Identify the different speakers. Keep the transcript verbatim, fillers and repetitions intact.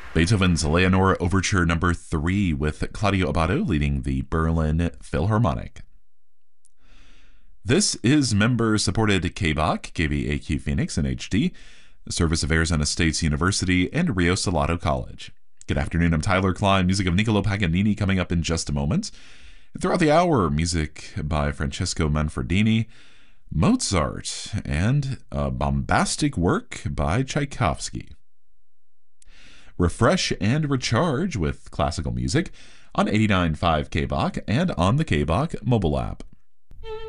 Speaker 1: Beethoven's Leonore Overture Number three with Claudio Abbado leading the Berlin Philharmonic. This is member-supported K B O C, K V A Q Phoenix in H D, service of Arizona State University, and Rio Salado College. Good afternoon, I'm Tyler Klein. Music of Niccolo Paganini coming up in just a moment. Throughout the hour, music by Francesco Manfredini, Mozart, and a bombastic work by Tchaikovsky. Refresh and recharge with classical music on eighty-nine point five K B O C and on the K B O C mobile app.